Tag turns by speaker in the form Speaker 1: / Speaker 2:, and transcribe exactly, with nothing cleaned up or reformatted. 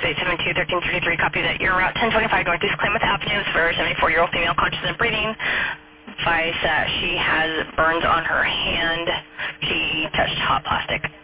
Speaker 1: eight seven two, one three three three. Copy that. You're Route ten twenty-five Northeast Klamath Avenue for a seventy-four-year-old female conscious and breathing. Advice that she has burns on her hand. She touched hot plastic.